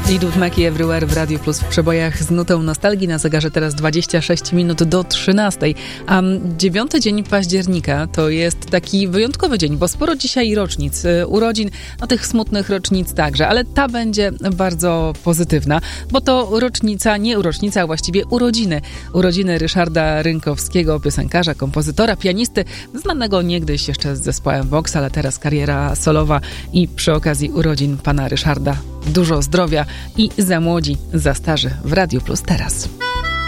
Fleetwood Mac Everywhere w Radiu Plus w przebojach z nutą nostalgii. Na zegarze teraz 26 minut do 13. A 9 dzień października to jest taki wyjątkowy dzień, bo sporo dzisiaj rocznic, urodzin, no tych smutnych rocznic także, ale ta będzie bardzo pozytywna, bo to rocznica, nie rocznica, a właściwie urodziny. Urodziny Ryszarda Rynkowskiego, piosenkarza, kompozytora, pianisty, znanego niegdyś jeszcze z zespołem Vox, ale teraz kariera solowa i przy okazji urodzin pana Ryszarda dużo zdrowia i za młodzi, za starzy w Radiu Plus teraz.